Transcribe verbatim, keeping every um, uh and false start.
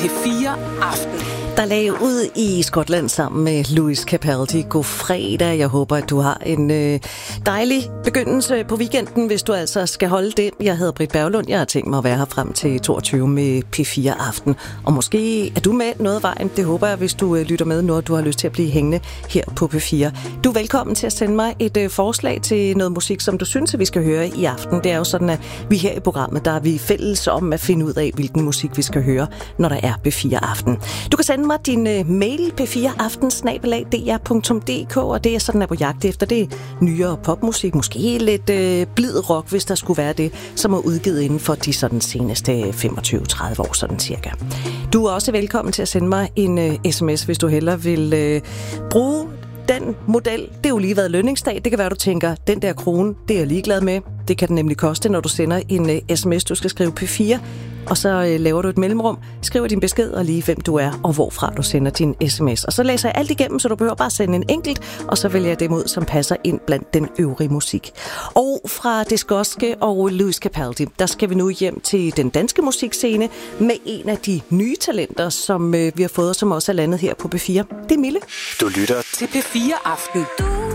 P fire Aften. Der lagde ud i Skotland sammen med Lewis Capaldi. God fredag. Jeg håber, at du har en øh, dejlig begyndelse på weekenden, hvis du altså skal holde det. Jeg hedder Britt Berglund. Jeg har tænkt mig at være her frem til toogtyve med P fire Aften. Og måske er du med noget af vejen. Det håber jeg, hvis du øh, lytter med, når du har lyst til at blive hængende her på P fire. Du er velkommen til at sende mig et øh, forslag til noget musik, som du synes, at vi skal høre i aften. Det er jo sådan, at vi her i programmet, der er vi fælles om at finde ud af, hvilken musik vi skal høre, når der er P fire Aften. Du kan sende mig din uh, mail p fire aften bindestreg d r punktum d k, og det er sådan, at på jagt efter det nyere popmusik, måske lidt uh, blid rock, hvis der skulle være det, som er udgivet inden for de sådan seneste femogtyve til tredive år, sådan cirka. Du er også velkommen til at sende mig en uh, sms, hvis du hellere vil uh, bruge den model. Det er jo lige været lønningsdag. Det kan være, du tænker, den der krone, det er jeg ligeglad med. Det kan den nemlig koste, når du sender en uh, sms. Du skal skrive P fire, og så uh, laver du et mellemrum, skriver din besked og lige hvem du er, og hvorfra du sender din sms. Og så læser jeg alt igennem, så du behøver bare sende en enkelt, og så vælger jeg dem ud, som passer ind blandt den øvrige musik. Og fra det skotske og Lewis Capaldi, der skal vi nu hjem til den danske musikscene med en af de nye talenter, som uh, vi har fået, som også er landet her på P fire. Det er Mille. Du lytter til P fire Aften.